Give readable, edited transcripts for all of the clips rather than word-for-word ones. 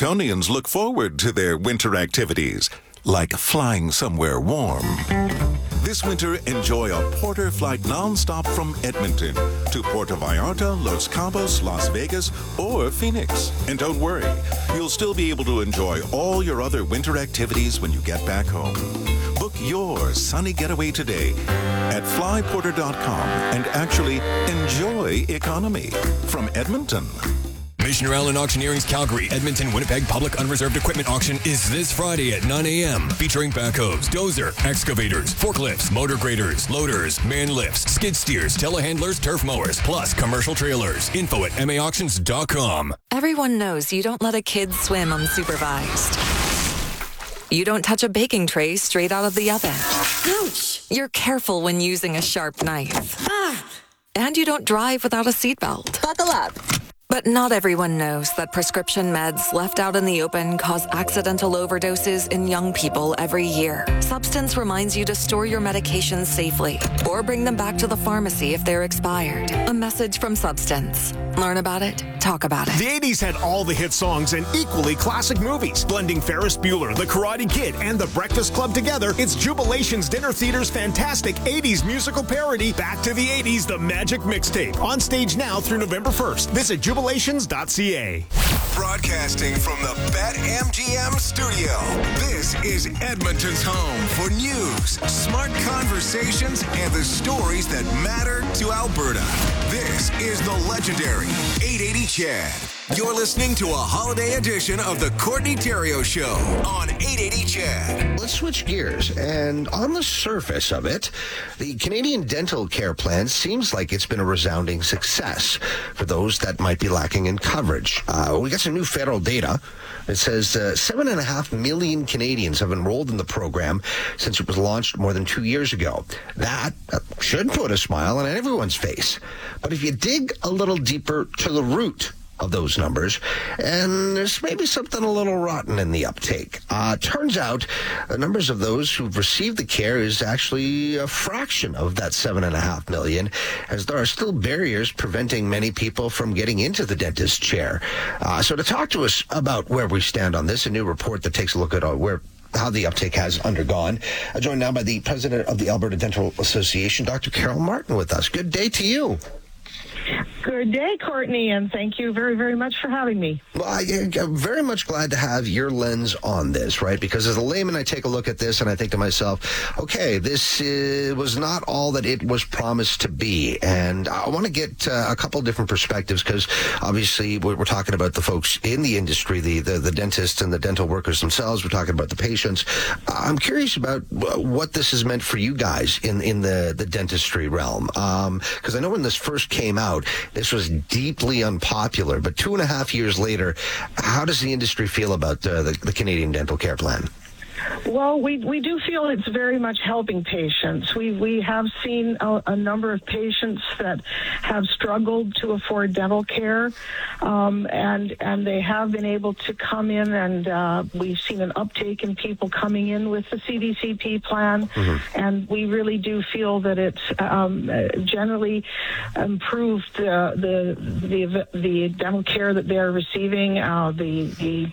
Edmontonians look forward to their winter activities, like flying somewhere warm. This winter, enjoy a Porter flight nonstop from Edmonton to Puerto Vallarta, Los Cabos, Las Vegas, or Phoenix. And don't worry, you'll still be able to enjoy all your other winter activities when you get back home. Book your sunny getaway today at flyporter.com and actually enjoy economy from Edmonton. Missioner Allen Auctioneering's Calgary, Edmonton, Winnipeg Public Unreserved Equipment Auction is this Friday at 9 a.m. featuring backhoes, dozer, excavators, forklifts, motor graders, loaders, man lifts, skid steers, telehandlers, turf mowers, plus commercial trailers. Info at maauctions.com. Everyone knows you don't let a kid swim unsupervised. You don't touch a baking tray straight out of the oven. Ouch! You're careful when using a sharp knife. And you don't drive without a seatbelt. Buckle up. But not everyone knows that prescription meds left out in the open cause accidental overdoses in young people every year. Substance reminds you to store your medications safely or bring them back to the pharmacy if they're expired. A message from Substance. Learn about it, talk about it. The 80s had all the hit songs and equally classic movies. Blending Ferris Bueller, The Karate Kid, and The Breakfast Club together, it's Jubilation's Dinner Theater's fantastic 80s musical parody, Back to the 80s, The Magic Mixtape. On stage now through November 1st. Visit jubilations.ca. Broadcasting from the BetMGM studio, this is Edmonton's home for news, smart conversations, and the stories that matter to Alberta. This is the legendary 880 CHED. You're listening to a holiday edition of the Courtney Theriault Show on 880 CHED. Let's switch gears. And on the surface of it, the Canadian Dental Care Plan seems like it's been a resounding success for those that might be lacking in coverage. We got some new federal data. It says 7.5 million Canadians have enrolled in the program since it was launched more than 2 years ago. That should put a smile on everyone's face. But if you dig a little deeper to the root of those numbers, and there's maybe something a little rotten in the uptake. Turns out the numbers of those who've received the care is actually a fraction of that 7.5 million, as there are still barriers preventing many people from getting into the dentist chair. So to talk to us about where we stand on this, a new report that takes a look at how the uptake has undergone. Joined now by the president of the Alberta Dental Association, Dr. Carol Martin, with us. Good day to you. Good day, Courtney, and thank you very, very much for having me. Well, I'm very much glad to have your lens on this, right? Because as a layman, I take a look at this and I think to myself, okay, this was not all that it was promised to be. And I want to get a couple different perspectives because obviously we're talking about the folks in the industry, the dentists and the dental workers themselves. We're talking about the patients. I'm curious about what this has meant for you guys in the dentistry realm. Because I know when this first came out, this was deeply unpopular, but 2.5 years later, how does the industry feel about the Canadian Dental Care Plan? Well, we do feel it's very much helping patients. We have seen a number of patients that have struggled to afford dental care, and they have been able to come in, and we've seen an uptake in people coming in with the CDCP plan, and we really do feel that it's generally improved the dental care that they're receiving, the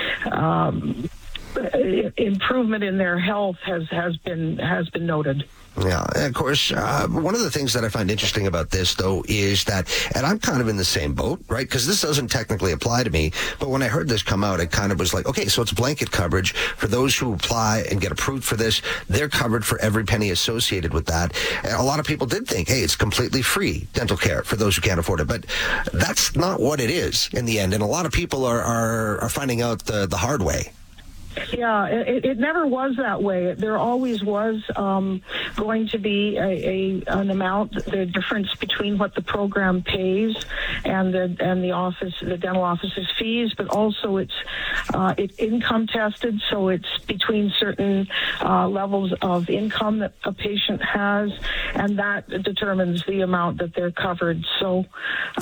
improvement in their health has been noted. Yeah, and of course, one of the things that I find interesting about this, though, is that, and I'm kind of in the same boat, right? Because this doesn't technically apply to me, but when I heard this come out, it kind of was like, okay, so it's blanket coverage for those who apply and get approved for this. They're covered for every penny associated with that. And a lot of people did think, hey, it's completely free dental care for those who can't afford it, but that's not what it is in the end. And a lot of people are finding out the hard way. Yeah, it never was that way. There always was going to be an amount, the difference between what the program pays and the dental office's fees, but also it's income tested, so it's between certain levels of income that a patient has, and that determines the amount that they're covered. So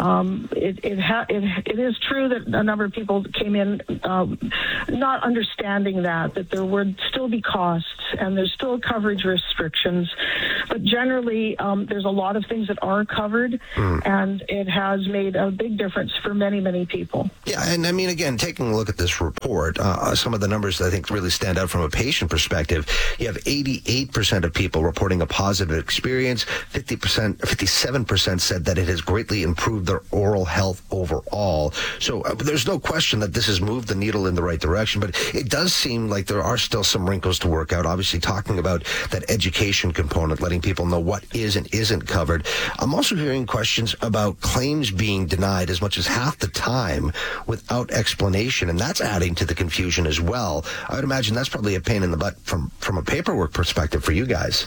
it is true that a number of people came in not understanding understanding that there would still be costs and there's still coverage restrictions. But generally, there's a lot of things that are covered, and it has made a big difference for many, many people. Yeah, and I mean, again, taking a look at this report, some of the numbers that I think really stand out from a patient perspective, you have 88% of people reporting a positive experience, 57% said that it has greatly improved their oral health overall. So there's no question that this has moved the needle in the right direction, but it does seem like there are still some wrinkles to work out. Obviously, talking about that education component, letting people know what is and isn't covered. I'm also hearing questions about claims being denied as much as half the time without explanation, and that's adding to the confusion as well. I would imagine that's probably a pain in the butt from a paperwork perspective for you guys.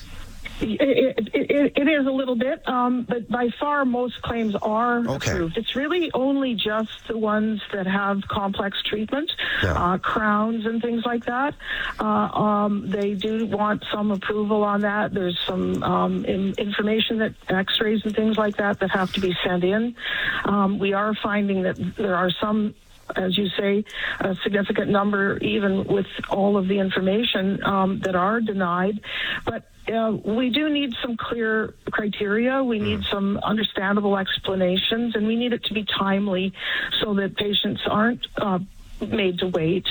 It is a little bit, but by far most claims are approved. It's really only just the ones that have complex treatment, crowns and things like that. They do want some approval on that. There's some information that x-rays and things like that have to be sent in. We are finding that there are some, as you say, a significant number, even with all of the information, that are denied. But we do need some clear criteria. We need some understandable explanations, and we need it to be timely so that patients aren't made to wait.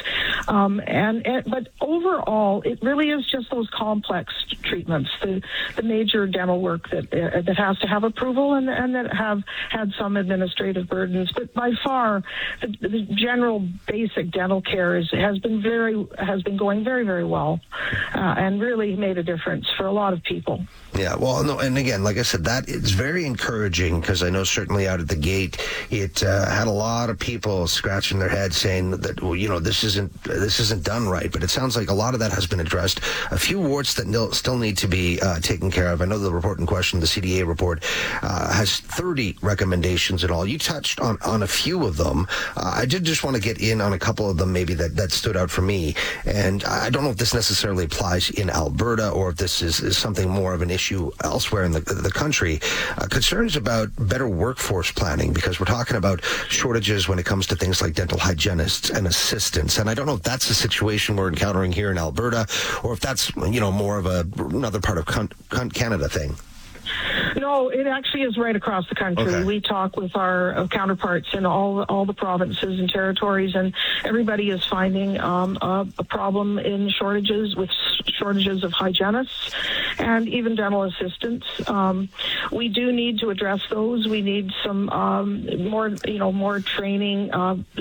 But overall, it really is just those complex treatments, the major dental work that has to have approval and that have had some administrative burdens. But by far, the general basic dental care has been going very, very well, and really made a difference for a lot of people. Yeah, well, no, and again, like I said, that is very encouraging, because I know certainly out at the gate, it had a lot of people scratching their heads saying that, well, this isn't done right. But it sounds like a lot of that has been addressed. A few warts that still need to be taken care of. I know the report in question, the CDA report, has 30 recommendations in all. You touched on a few of them. I did just want to get in on a couple of them, maybe that stood out for me. And I don't know if this necessarily applies in Alberta or if this is something more of an issue elsewhere in the country. Concerns about better workforce planning, because we're talking about shortages when it comes to things like dental hygienists and assistants. And I don't know if that's the situation we're encountering here in Alberta, or if that's, more of another part of Canada thing. No, it actually is right across the country. Okay. We talk with our counterparts in all the provinces and territories, and everybody is finding a problem in shortages of hygienists and even dental assistants. We do need to address those. We need some more training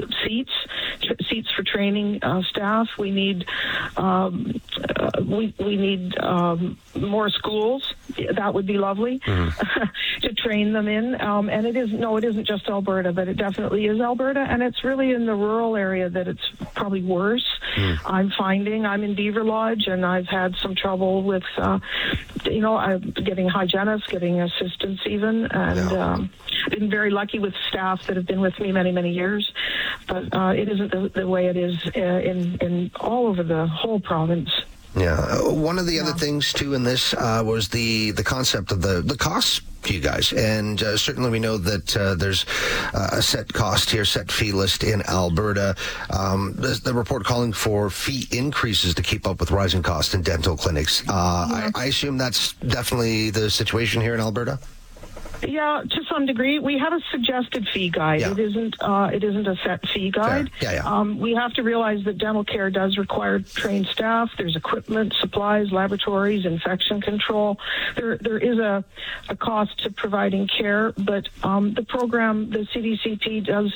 seats for training staff. We need we need more schools. That would be lovely to train them in. And it isn't just Alberta, but it definitely is Alberta, and it's really in the rural area that it's probably worse. I'm in Beaver Lodge, and I've had some trouble with getting hygienists, getting assistants even, and been very lucky with staff that have been with me many, many years. But it isn't the way it is in all over the whole province. Yeah. One of the other things, too, in this was the concept of the costs to you guys. And certainly we know that there's a set cost here, set fee list in Alberta. The report calling for fee increases to keep up with rising costs in dental clinics. I assume that's definitely the situation here in Alberta? Yeah, to some degree. We have a suggested fee guide. Yeah. It isn't a set fee guide. Yeah. We have to realize that dental care does require trained staff. There's equipment, supplies, laboratories, infection control. There is a cost to providing care, but the program, the CDCP does,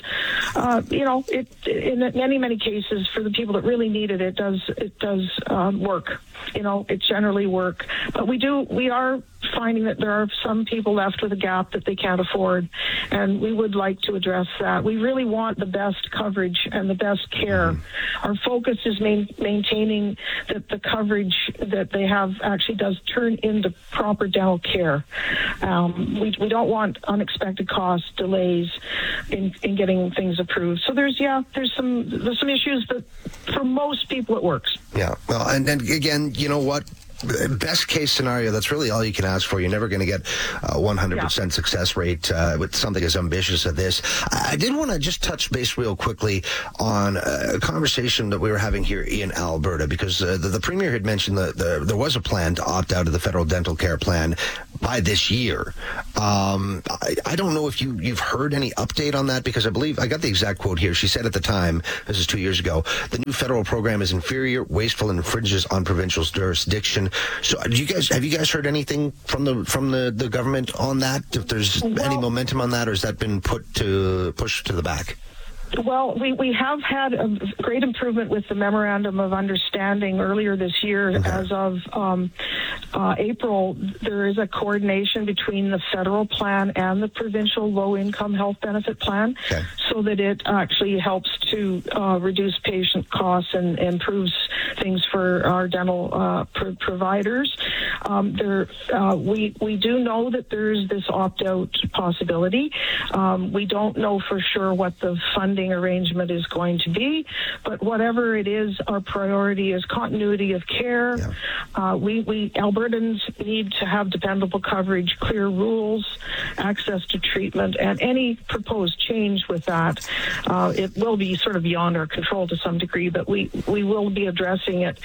in many cases for the people that really need it, it does work. It generally work. But we are finding that there are some people left with a gap that they can't afford, and we would like to address that. We really want the best coverage and the best care. Our focus is maintaining that the coverage that they have actually does turn into proper dental care. We don't want unexpected costs, delays in getting things approved. So there's some issues, but for most people it works. Yeah. Well, and again, you know what? best case scenario, that's really all you can ask for. You're never going to get a 100% success rate with something as ambitious as this. I did want to just touch base real quickly on a conversation that we were having here in Alberta, because the Premier had mentioned that there was a plan to opt out of the federal dental care plan by this year. I don't know if you've heard any update on that, because I believe I got the exact quote here. She said at the time, this is 2 years ago, the new federal program is inferior, wasteful, and infringes on provincial jurisdiction. So have you guys heard anything from the government on that? If there's any momentum on that, or has that been pushed to the back? Well, we have had a great improvement with the Memorandum of Understanding earlier this year. Okay. As of April, there is a coordination between the federal plan and the provincial low-income health benefit plan, okay, so that it actually helps to reduce patient costs and improves things for our dental providers. We do know that there's this opt-out possibility. We don't know for sure what the funding arrangement is going to be, but whatever it is, our priority is continuity of care. Yeah. We Albertans need to have dependable coverage, clear rules, access to treatment, and any proposed change with that, it will be sort of beyond our control to some degree, but we will be addressing it,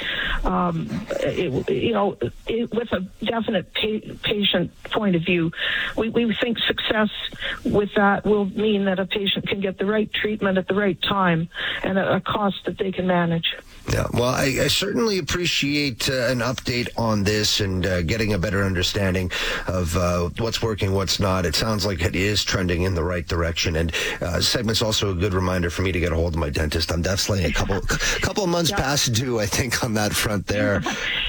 with a definite patient point of view. We think success with that will mean that a patient can get the right treatment at the right time and at a cost that they can manage. Yeah, well, I certainly appreciate an update on this and getting a better understanding of what's working, what's not. It sounds like it is trending in the right direction, and segment's also a good reminder for me to get a hold of my dentist. I'm definitely a couple of months past due, I think, on that front there.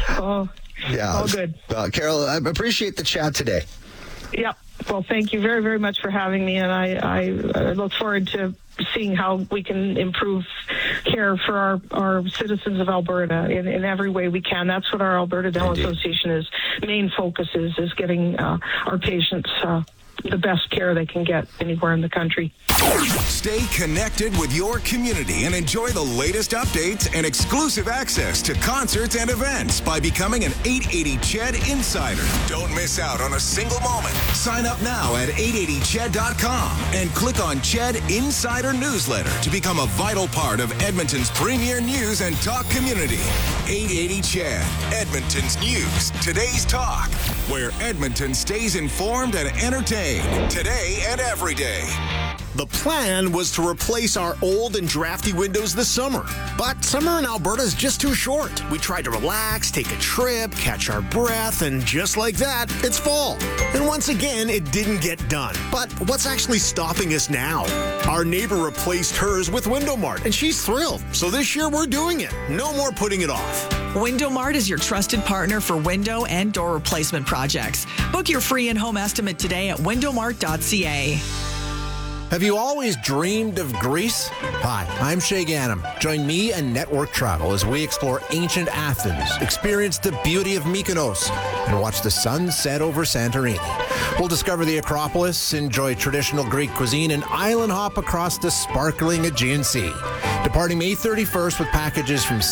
Yeah, all good. Carol, I appreciate the chat today. Yep. Well, thank you very, very much for having me, and I look forward to seeing how we can improve care for our citizens of Alberta in every way we can. That's what our Alberta Dental Association's main focus is getting our patients the best care they can get anywhere in the country. Stay connected with your community and enjoy the latest updates and exclusive access to concerts and events by becoming an 880 CHED Insider. Don't miss out on a single moment. Sign up now at 880ched.com and click on CHED Insider Newsletter to become a vital part of Edmonton's premier news and talk community. 880 CHED, Edmonton's news, today's talk, where Edmonton stays informed and entertained today and every day. The plan was to replace our old and drafty windows this summer. But summer in Alberta is just too short. We tried to relax, take a trip, catch our breath, and just like that, it's fall. And once again, it didn't get done. But what's actually stopping us now? Our neighbor replaced hers with Window Mart, and she's thrilled. So this year, we're doing it. No more putting it off. Window Mart is your trusted partner for window and door replacement projects. Book your free in-home estimate today at windowmart.ca. Have you always dreamed of Greece? Hi, I'm Shay Ganem. Join me and Network Travel as we explore ancient Athens, experience the beauty of Mykonos, and watch the sun set over Santorini. We'll discover the Acropolis, enjoy traditional Greek cuisine, and island hop across the sparkling Aegean Sea. Departing May 31st with packages from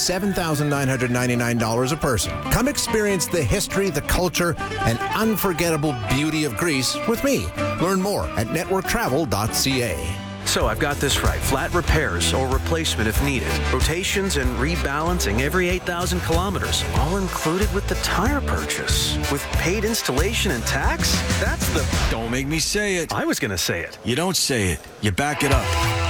$7,999 a person. Come experience the history, the culture, and unforgettable beauty of Greece with me. Learn more at networktravel.ca. So I've got this right. Flat repairs or replacement if needed. Rotations and rebalancing every 8,000 kilometers. All included with the tire purchase. With paid installation and tax? That's the... Don't make me say it. I was going to say it. You don't say it. You back it up.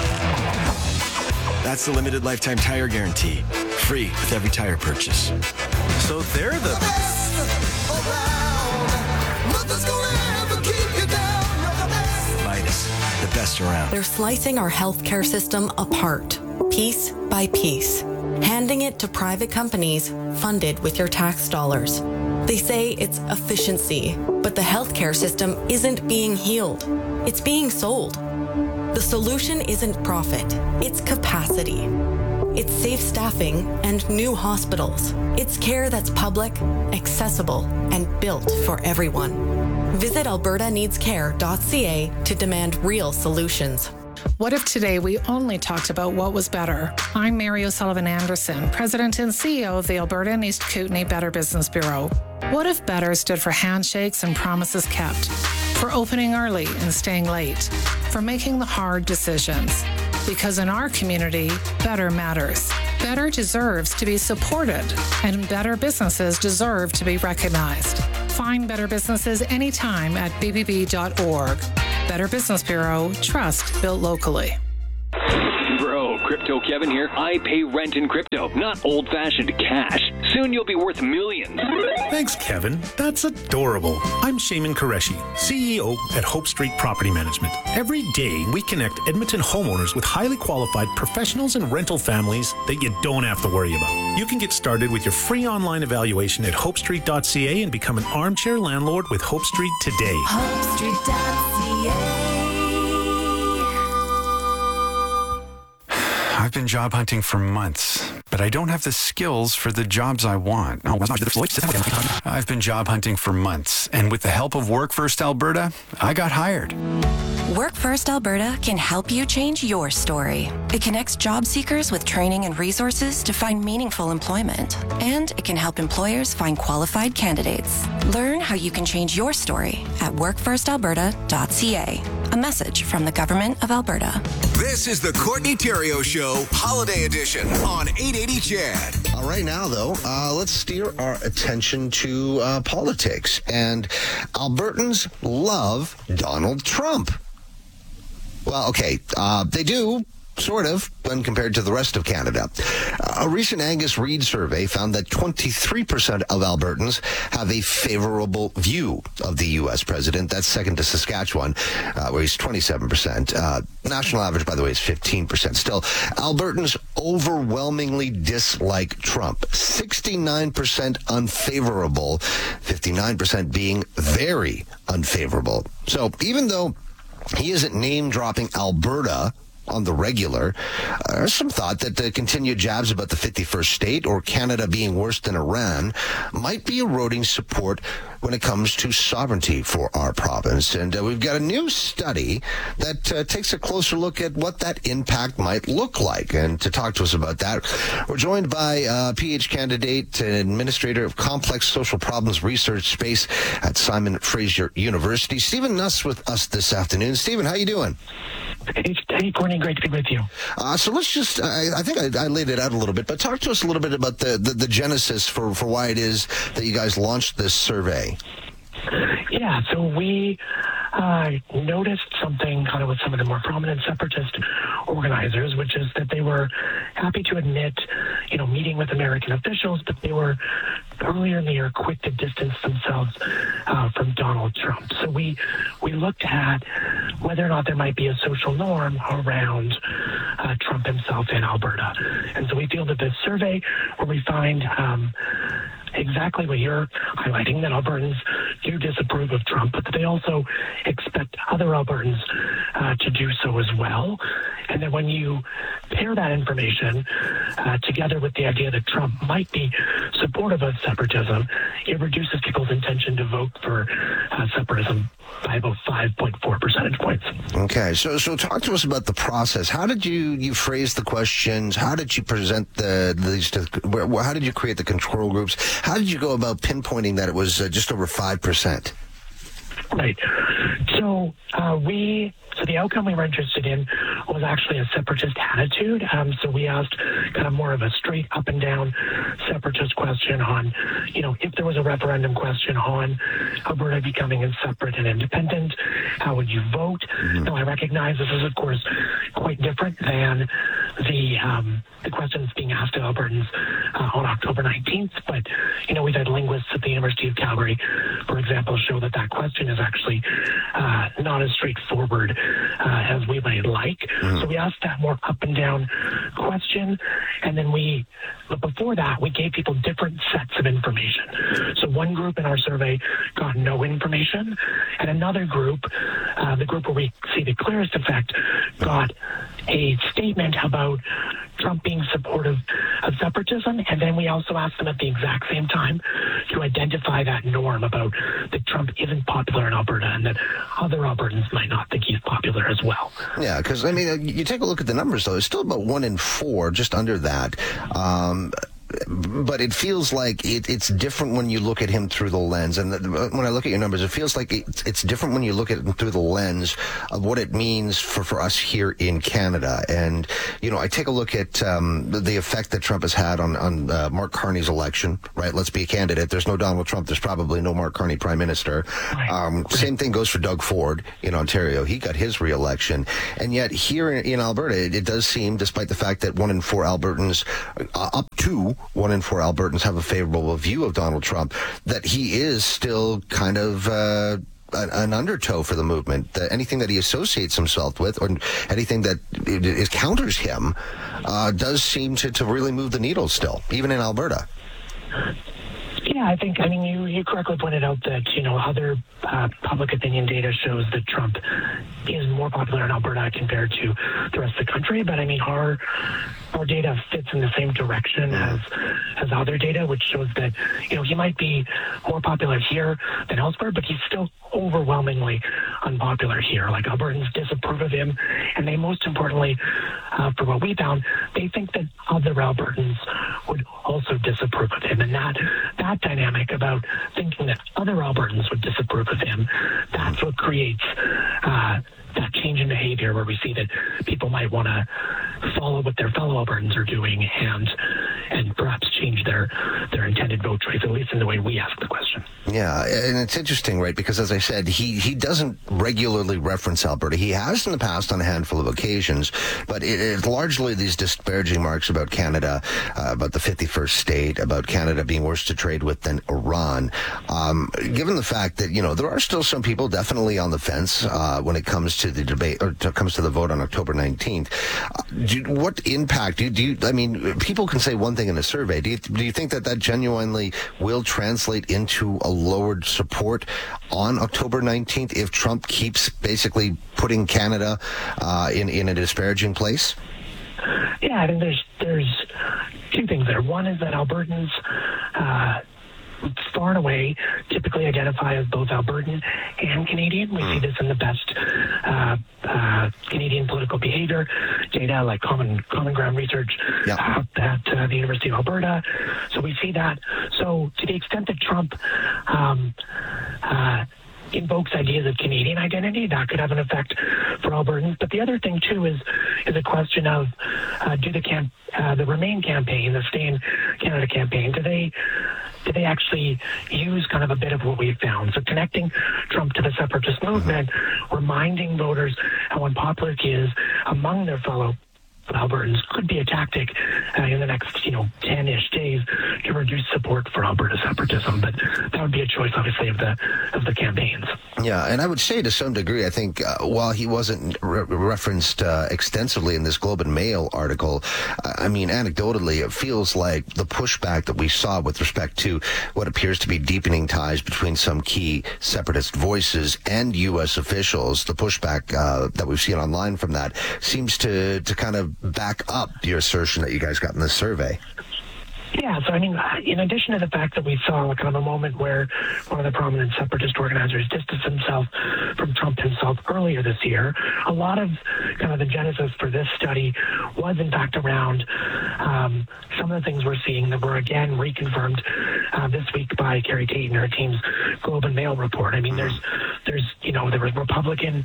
That's the limited lifetime tire guarantee. Free with every tire purchase. So they're the best around. Nothing's gonna ever keep you down. You're the best. Midas, the best around. They're slicing our healthcare system apart, piece by piece, handing it to private companies funded with your tax dollars. They say it's efficiency, but the healthcare system isn't being healed. It's being sold. The solution isn't profit, it's capacity. It's safe staffing and new hospitals. It's care that's public, accessible, and built for everyone. Visit albertaneedscare.ca to demand real solutions. What if today we only talked about what was better? I'm Mary O'Sullivan Anderson, President and CEO of the Alberta and East Kootenay Better Business Bureau. What if better stood for handshakes and promises kept, for opening early and staying late, for making the hard decisions? Because in our community, better matters. Better deserves to be supported, and better businesses deserve to be recognized. Find better businesses anytime at bbb.org. Better Business Bureau, trust built locally. Bro, Crypto Kevin here. I pay rent in crypto, not old-fashioned cash. Soon you'll be worth millions. Thanks, Kevin. That's adorable. I'm Shaman Qureshi, CEO at Hope Street Property Management. Every day, we connect Edmonton homeowners with highly qualified professionals and rental families that you don't have to worry about. You can get started with your free online evaluation at hopestreet.ca and become an armchair landlord with Hope Street today. hopestreet.ca. I've been job hunting for months, but I don't have the skills for the jobs I want. I've been job hunting for months, and with the help of Work First Alberta, I got hired. Work First Alberta can help you change your story. It connects job seekers with training and resources to find meaningful employment, and it can help employers find qualified candidates. Learn how you can change your story at workfirstalberta.ca. A message from the Government of Alberta. This is the Courtney Theriault Show, Holiday Edition on 880 CHED. Right now, though, let's steer our attention to politics. And Albertans love Donald Trump. Well, okay, they do, sort of, when compared to the rest of Canada. A recent Angus Reid survey found that 23% of Albertans have a favorable view of the U.S. president. That's second to Saskatchewan, where he's 27%. National average, by the way, is 15%. Still, Albertans overwhelmingly dislike Trump. 69% unfavorable, 59% being very unfavorable. So even though he isn't name-dropping Alberta on the regular, there's some thought that the continued jabs about the 51st state or Canada being worse than Iran might be eroding support when it comes to sovereignty for our province. And we've got a new study that takes a closer look at what that impact might look like. And to talk to us about that, we're joined by PH candidate and administrator of complex social problems research space at Simon Fraser University, Stephen Nuss, with us this afternoon. Stephen, how you doing? Hey, Courtney, great to be with you. So let's just, I think I laid it out a little bit, but talk to us a little bit about the genesis for why it is that you guys launched this survey. Yeah, so we noticed something kind of with some of the more prominent separatist organizers, which is that they were happy to admit, meeting with American officials, but they were earlier in the year quick to distance themselves from Donald Trump. So we looked at whether or not there might be a social norm around Trump himself in Alberta. And so we fielded this survey where we find exactly what you're highlighting, that Albertans do disapprove of Trump, but that they also expect other Albertans to do so as well. And then when you pair that information together with the idea that Trump might be supportive of separatism, it reduces people's intention to vote for separatism by about 5.4 percentage points. Okay, so talk to us about the process. How did you phrase the questions? How did you present these? How did you create the control groups? How did you go about pinpointing that it was just over 5%? Right. So the outcome we were interested in was actually a separatist attitude. So we asked kind of more of a straight up and down separatist question on, if there was a referendum question on Alberta becoming separate and independent, how would you vote? Mm-hmm. Now, I recognize this is, of course, quite different than the questions being asked of Albertans on October 19th. But, we've had linguists at the University of Calgary, for example, show that question is actually not as straightforward as we might like. Mm-hmm. So we asked that more up and down question. And then but before that, we gave people different sets of information. So one group in our survey got no information, and another group, the group where we see the clearest effect, got a statement about Trump being supportive of separatism, and then we also asked them at the exact same time to identify that norm about that Trump isn't popular in Alberta and that other Albertans might not think he's popular as well. Yeah, because, I mean, you take a look at the numbers, though. It's still about 1 in 4, just under that. But it feels like it's different when you look at him through the lens. And when I look at your numbers, it feels like it's different when you look at him through the lens of what it means for us here in Canada. And, you know, I take a look at the effect that Trump has had on Mark Carney's election, right? Let's be a candidate. There's no Donald Trump. There's probably no Mark Carney prime minister. Same thing goes for Doug Ford in Ontario. He got his re-election. And yet here in Alberta, it does seem, despite the fact that 1 in 4 Albertans, up to 1 in 4 Albertans have a favorable view of Donald Trump, that he is still kind of an undertow for the movement. Anything that he associates himself with, or anything that counters him, does seem to really move the needle still, even in Alberta. Yeah, I mean, you correctly pointed out that, you know, other public opinion data shows that Trump is more popular in Alberta compared to the rest of the country. But I mean, our data fits in the same direction as other data, which shows that, you know, he might be more popular here than elsewhere, but he's still overwhelmingly unpopular here. Like, Albertans disapprove of him, and they, most importantly, for what we found, they think that other Albertans would also disapprove of him. And that dynamic about thinking that other Albertans would disapprove of him, that's what creates that change in behavior, where we see that people might want to follow what their fellow Albertans are doing and perhaps change their intended vote choice, at least in the way we ask the question. Yeah, and it's interesting, right? Because, as I said, he doesn't regularly reference Alberta. He has in the past on a handful of occasions, but it's largely these disparaging remarks about Canada, about the 51st state, about Canada being worse to trade with than Iran. Given the fact that, you know, there are still some people definitely on the fence when it comes to the debate, or comes to the vote on October 19th. What impact do you, I mean, people can say one thing in a survey. Do you think that genuinely will translate into a lowered support on October 19th if Trump keeps basically putting Canada in a disparaging place? Yeah, I think there's two things there. One is that Albertans far and away typically identify as both Albertan and Canadian. We see this in the best Canadian political behavior data, like Common Ground research at the University of Alberta. So we see that. So to the extent that Trump invokes ideas of Canadian identity, that could have an effect for Albertans. But the other thing too is a question of do the Remain campaign, the Stay in Canada campaign, do they actually use kind of a bit of what we've found? So connecting Trump to the separatist movement, reminding voters how unpopular he is among their fellow Albertans could be a tactic in the next, 10-ish days to reduce support for Alberta separatism. But that would be a choice, obviously, of the campaigns. Yeah, and I would say to some degree, I think while he wasn't referenced extensively in this Globe and Mail article, I mean, anecdotally, it feels like the pushback that we saw with respect to what appears to be deepening ties between some key separatist voices and U.S. officials, the pushback that we've seen online from that seems to kind of back up your assertion that you guys got in this survey. Yeah, so I mean, in addition to the fact that we saw kind of a moment where one of the prominent separatist organizers distanced himself from Trump himself earlier this year, a lot of kind of the genesis for this study was in fact around some of the things we're seeing that were again reconfirmed this week by Carrie Tate and her team's Globe and Mail report. I mean, there was Republican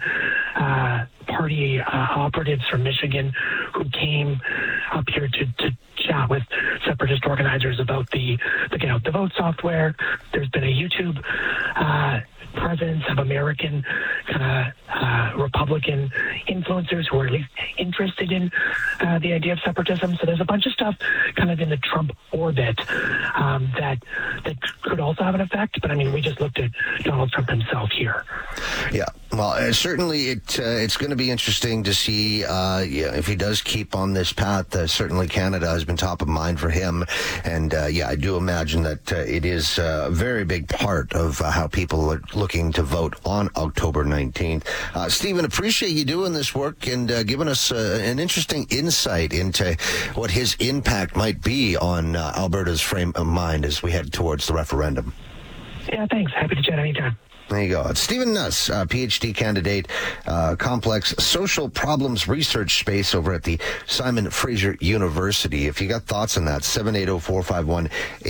Party operatives from Michigan who came up here to chat with separatist organizers about the Get Out the Vote software. There's been a YouTube presence of American Republican influencers who are at least interested in the idea of separatism. So there's a bunch of stuff kind of in the Trump orbit that could also have an effect. But I mean, we just looked at Donald Trump himself here. Yeah. Well, certainly it's going to be interesting to see if he does keep on this path. Certainly Canada has been top of mind for him. And I do imagine that it is a very big part of how people are looking to vote on October 19th. Stephen, appreciate you doing this work and giving us an interesting insight into what his impact might be on Alberta's frame of mind as we head towards the referendum. Yeah, thanks. Happy to chat anytime. There you go. It's Stephen Nuss, PhD candidate, complex social problems research space over at the Simon Fraser University. If you got thoughts on that, 780-451-8800,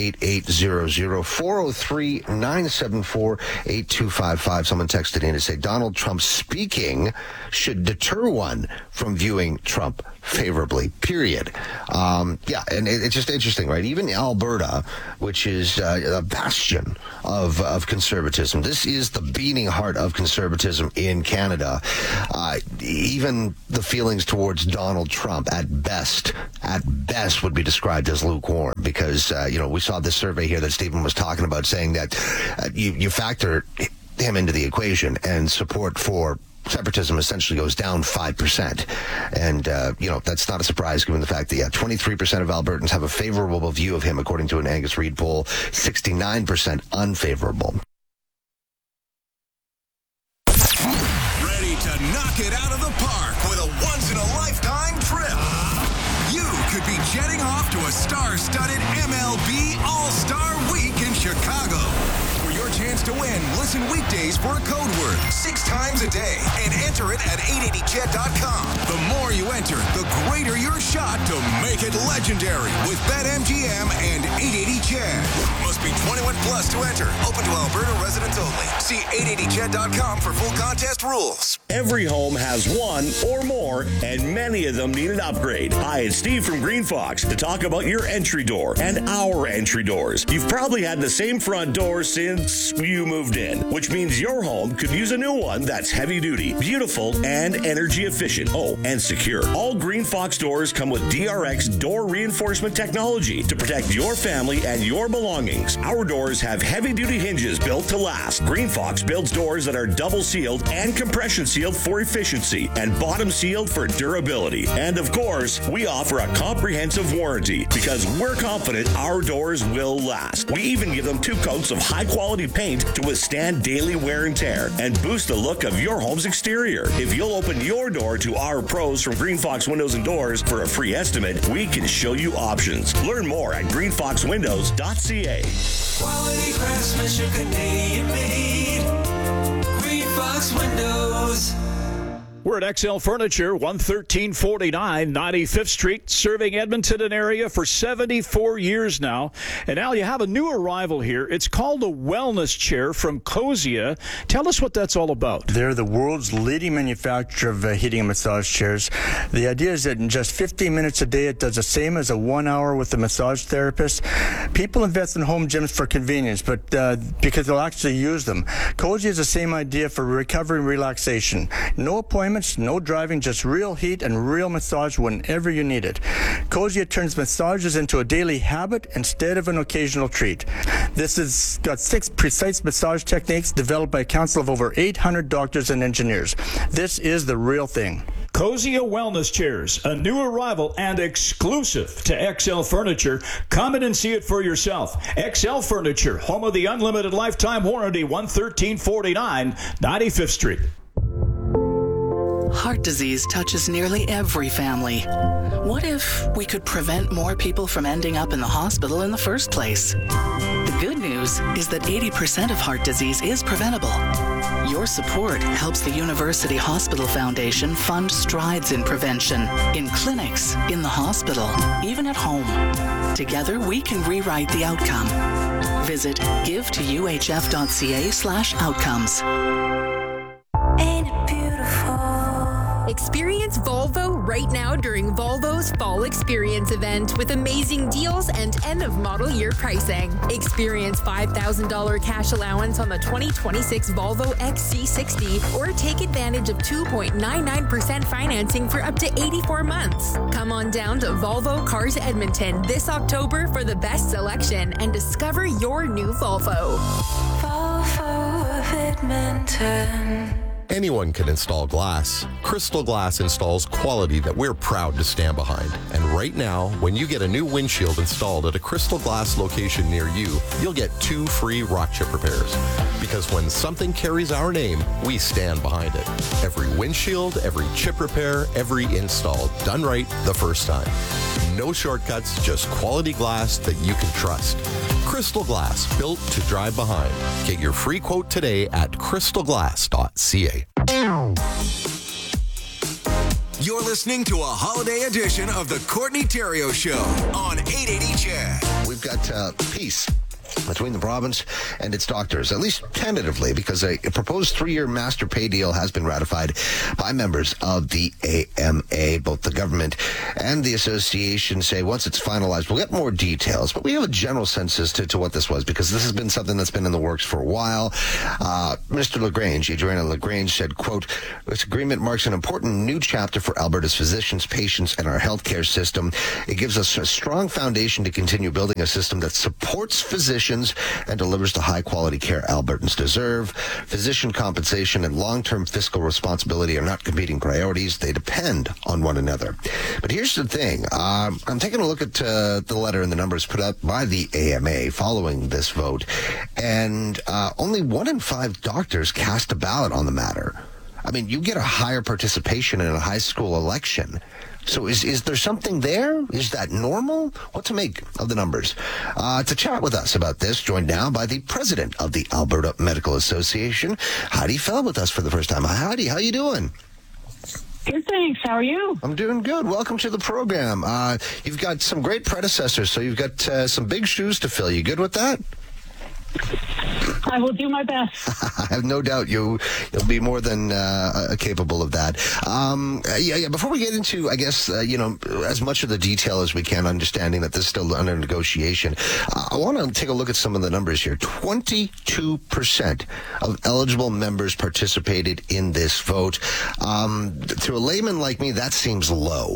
403-974-8255. Someone texted in to say Donald Trump speaking should deter one from viewing Trump favorably, period. And it's just interesting, right? Even Alberta, which is a bastion of conservatism, this is the beating heart of conservatism in Canada. Even the feelings towards Donald Trump at best would be described as lukewarm, because we saw this survey here that Stephen was talking about, saying that you factor him into the equation and support for separatism essentially goes down 5%. And, that's not a surprise given the fact that, 23% of Albertans have a favorable view of him, according to an Angus Reid poll, 69% unfavorable. Ready to knock it out of the park with a once-in-a-lifetime trip. You could be jetting off to a star-studded MLB All-Star Week in Chicago. For your chance to win, listen weekdays for a code word 6 times a day and enter it at 880chat.com. The more you enter, the greater your shot to make it legendary with BetMGM and 880chat. Must be 21 plus to enter. Open to Alberta residents only. See 880chat.com for full contest rules. Every home has one or more, and many of them need an upgrade. Hi, it's Steve from Green Fox to talk about your entry door and our entry doors. You've probably had the same front door since you moved in, which means your home could use a new one that's heavy duty, beautiful, and energy efficient. Oh, and secure. All Green Fox doors come with DRX door reinforcement technology to protect your family and your belongings. Our doors have heavy duty hinges built to last. Green Fox builds doors that are double sealed and compression sealed for efficiency and bottom sealed for durability. And of course, we offer a comprehensive warranty because we're confident our doors will last. We even give them 2 coats of high quality paint to withstand daily wear and tear and boost the look of your home's exterior. If you'll open your door to our pros from Green Fox Windows and Doors for a free estimate, we can show you options. Learn more at greenfoxwindows.ca. Quality craftsmanship, Canadian made. Green Fox Windows. We're at XL Furniture, 11349 95th Street, serving Edmonton and area for 74 years now. And Al, you have a new arrival here. It's called a wellness chair from Cosia. Tell us what that's all about. They're the world's leading manufacturer of heating and massage chairs. The idea is that in just 15 minutes a day, it does the same as a 1 hour with a massage therapist. People invest in home gyms for convenience, but because they'll actually use them. Cosia is the same idea for recovery and relaxation. No appointments, no driving, just real heat and real massage whenever you need it. Cosia turns massages into a daily habit instead of an occasional treat. This has got 6 precise massage techniques developed by a council of over 800 doctors and engineers. This is the real thing. Cosia Wellness Chairs, a new arrival and exclusive to XL Furniture. Come in and see it for yourself. XL Furniture, home of the unlimited lifetime warranty, 11349 95th Street. Heart disease touches nearly every family. What if we could prevent more people from ending up in the hospital in the first place? The good news is that 80% of heart disease is preventable. Your support helps the University Hospital Foundation fund strides in prevention, in clinics, in the hospital, even at home. Together, we can rewrite the outcome. Visit givetoUHF.ca/outcomes. Ain't it beautiful? Experience Volvo right now during Volvo's Fall Experience event with amazing deals and end-of-model year pricing. Experience $5,000 cash allowance on the 2026 Volvo XC60 or take advantage of 2.99% financing for up to 84 months. Come on down to Volvo Cars Edmonton this October for the best selection and discover your new Volvo. Volvo of Edmonton. Anyone can install glass. Crystal Glass installs quality that we're proud to stand behind. And right now, when you get a new windshield installed at a Crystal Glass location near you, you'll get 2 free rock chip repairs. Because when something carries our name, we stand behind it. Every windshield, every chip repair, every install done right the first time. No shortcuts, just quality glass that you can trust. Crystal Glass, built to drive behind. Get your free quote today at crystalglass.ca. You're listening to a holiday edition of the Courtney Theriault Show on 880 CHED. We've got peace between the province and its doctors, at least tentatively, because a proposed 3-year master pay deal has been ratified by members of the AMA. Both the government and the association say once it's finalized, we'll get more details, but we have a general sense as to what this was, because this has been something that's been in the works for a while. Mr. LaGrange, Adriana LaGrange, said, quote, "This agreement marks an important new chapter for Alberta's physicians, patients, and our healthcare system. It gives us a strong foundation to continue building a system that supports physicians and delivers the high-quality care Albertans deserve. Physician compensation and long-term fiscal responsibility are not competing priorities. They depend on one another." But here's the thing. I'm taking a look at the letter and the numbers put out by the AMA following this vote, and only 1 in 5 doctors cast a ballot on the matter. I mean, you get a higher participation in a high school election. So is there something there? Is that normal? What to make of the numbers? To chat with us about this, joined now by the president of the Alberta Medical Association, Heidi Fell, with us for the first time. Hi, Heidi. How you doing? Good, thanks. How are you? I'm doing good. Welcome to the program. You've got some great predecessors, so you've got some big shoes to fill. You good with that? I will do my best. I have no doubt you'll be more than capable of that. Before we get into, I guess, as much of the detail as we can, understanding that this is still under negotiation, I want to take a look at some of the numbers here. 22% of eligible members participated in this vote. To a layman like me, that seems low.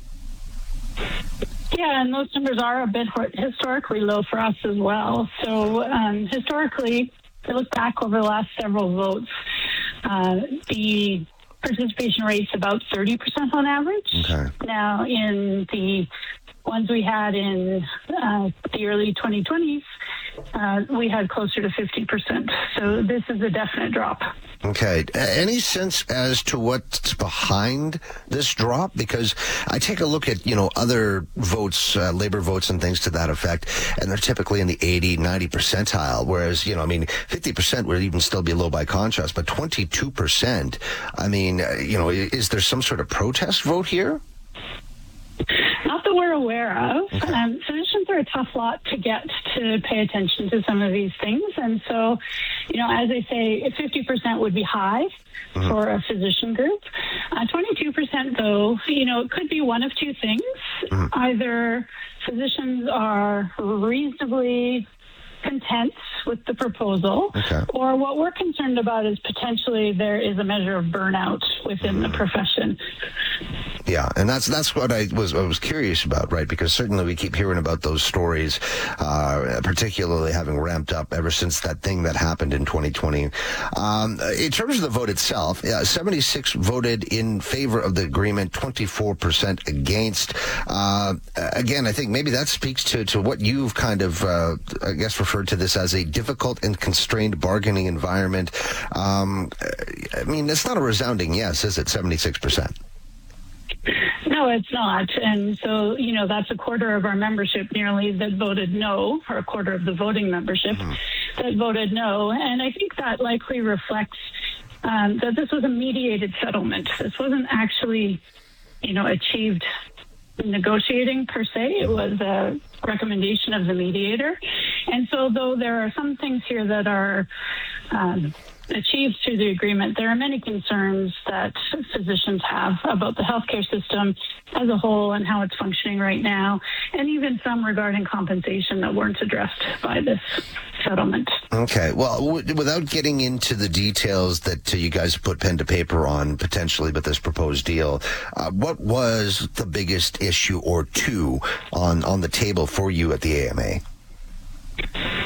Yeah, and those numbers are a bit historically low for us as well. So historically, if you look back over the last several votes, the participation rate's about 30% on average. Okay. Now, in the ones we had in the early 2020s, we had closer to 50%. So this is a definite drop. Okay. Any sense as to what's behind this drop? Because I take a look at, other votes, labor votes and things to that effect, and they're typically in the 80, 90 percentile, whereas, 50% would even still be low by contrast, but 22%, is there some sort of protest vote here? Not that we're aware of. Okay. Physicians are a tough lot to get to pay attention to some of these things. And so, as I say, 50% would be high for a physician group. 22%, though, it could be one of two things. Either physicians are reasonably content with the proposal, or what we're concerned about is potentially there is a measure of burnout within the profession. Yeah, and that's what I was curious about, right? Because certainly we keep hearing about those stories, particularly having ramped up ever since that thing that happened in 2020. In terms of the vote itself, 76 voted in favor of the agreement, 24% against. Again, I think maybe that speaks to what you've kind of, referred to this as a difficult and constrained bargaining environment. It's not a resounding yes, is it? 76%. No, it's not. And so, that's a quarter of our membership nearly that voted no, or a quarter of the voting membership that voted no. And I think that likely reflects that this was a mediated settlement. This wasn't actually, achieved negotiating per se. It was a recommendation of the mediator. And so though there are some things here that are achieved through the agreement, there are many concerns that physicians have about the healthcare system as a whole and how it's functioning right now, and even some regarding compensation that weren't addressed by this settlement. Okay. Well, without getting into the details that you guys put pen to paper on potentially with this proposed deal, what was the biggest issue or two on the table for you at the AMA?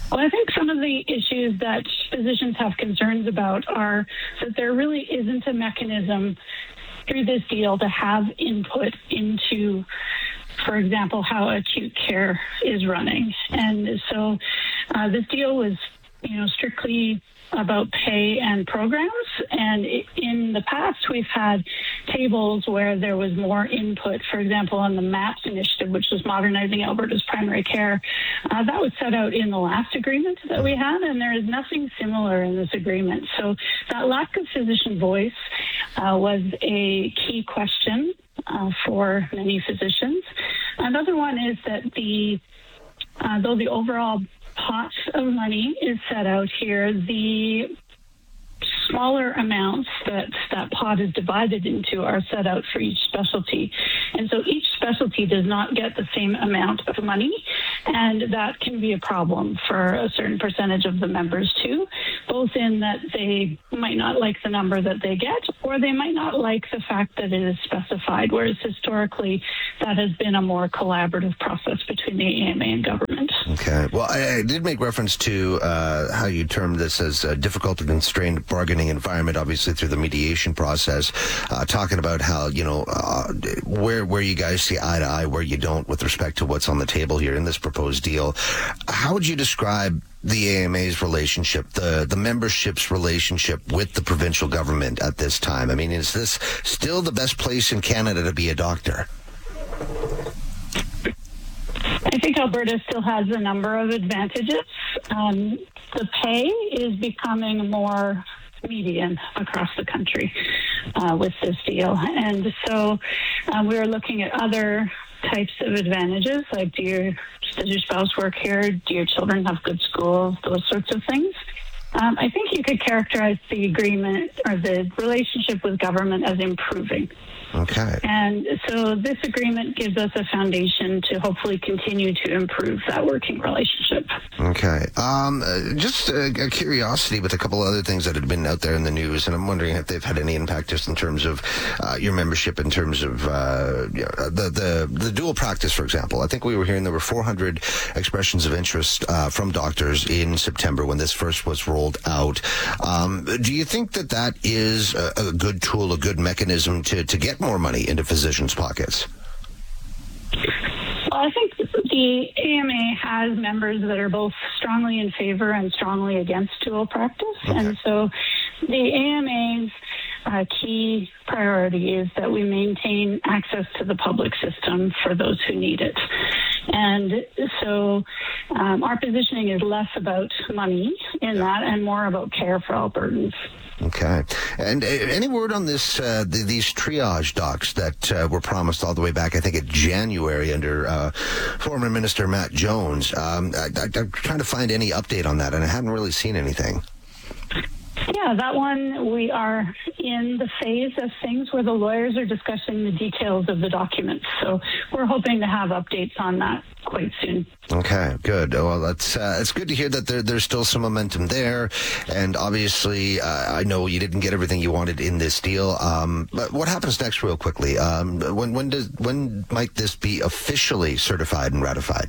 Well, I think some of the issues that physicians have concerns about are that there really isn't a mechanism through this deal to have input into, for example, how acute care is running. And so this deal was, strictly about pay and programs. And in the past, we've had tables where there was more input, for example, on the MAPS initiative, which was Modernizing Alberta's Primary Care. That was set out in the last agreement that we had, and there is nothing similar in this agreement. So that lack of physician voice was a key question for many physicians. Another one is that though the overall pot of money is set out here, the smaller amounts that pot is divided into are set out for each specialty. And so each specialty does not get the same amount of money, and that can be a problem for a certain percentage of the members too, both in that they might not like the number that they get, or they might not like the fact that it is specified, whereas historically that has been a more collaborative process between the AMA and government. Okay. Well, I did make reference to how you termed this as a difficult and constrained bargaining environment, obviously through the mediation process, talking about how, where you guys see eye to eye, where you don't with respect to what's on the table here in this proposed deal. How would you describe the AMA's relationship, the membership's relationship with the provincial government at this time? I mean, is this still the best place in Canada to be a doctor? I think Alberta still has a number of advantages. The pay is becoming more median across the country with this deal. And so we're looking at other types of advantages, like does your spouse work here? Do your children have good schools? Those sorts of things. I think you could characterize the agreement or the relationship with government as improving. Okay. And so this agreement gives us a foundation to hopefully continue to improve that working relationship. Okay. Just a curiosity with a couple other things that had been out there in the news, and I'm wondering if they've had any impact just in terms of your membership, in terms of the dual practice, for example. I think we were hearing there were 400 expressions of interest from doctors in September when this first was rolled out. Do you think that is a good tool, a good mechanism to get more money into physicians' pockets? Well, I think the AMA has members that are both strongly in favor and strongly against dual practice. Okay. And so the AMA's key priority is that we maintain access to the public system for those who need it. And so our positioning is less about money in that and more about care for Albertans. Okay. And any word on this? These triage docs that were promised all the way back, I think, in January under former Minister Matt Jones. I'm trying to find any update on that, and I haven't really seen anything. Yeah, that one, we are in the phase of things where the lawyers are discussing the details of the documents. So we're hoping to have updates on that quite soon. Okay, good. Well, it's good to hear that there's still some momentum there. And obviously, I know you didn't get everything you wanted in this deal. But what happens next, real quickly? When might this be officially certified and ratified?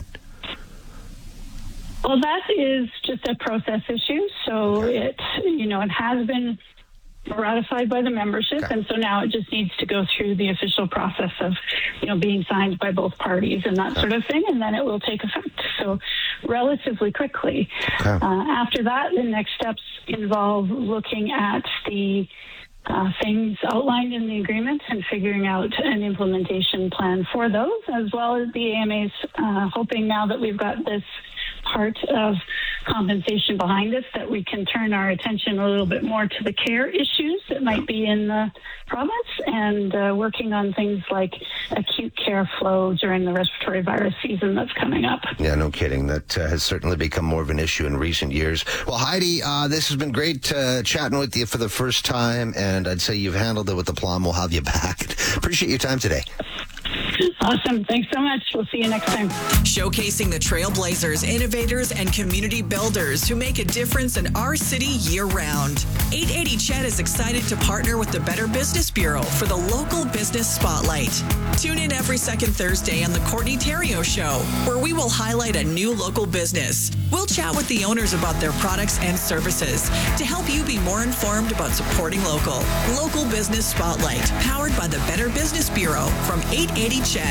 Well, that is just a process issue. So it has been ratified by the membership, and so now it just needs to go through the official process of, being signed by both parties and that sort of thing, and then it will take effect. So relatively quickly. After that, the next steps involve looking at the things outlined in the agreement and figuring out an implementation plan for those, as well as the AMA's hoping now that we've got this part of compensation behind us that we can turn our attention a little bit more to the care issues that might be in the province and working on things like acute care flow during the respiratory virus season that's coming up. Yeah, no kidding. That has certainly become more of an issue in recent years. Well, Heidi, this has been great chatting with you for the first time, and I'd say you've handled it with aplomb. We'll have you back. Appreciate your time today. Awesome. Thanks so much. We'll see you next time. Showcasing the trailblazers, innovators, and community builders who make a difference in our city year-round. 880 CHED is excited to partner with the Better Business Bureau for the Local Business Spotlight. Tune in every second Thursday on the Courtney Theriault Show, where we will highlight a new local business. We'll chat with the owners about their products and services to help you be more informed about supporting local. Local Business Spotlight, powered by the Better Business Bureau from 880 CHED.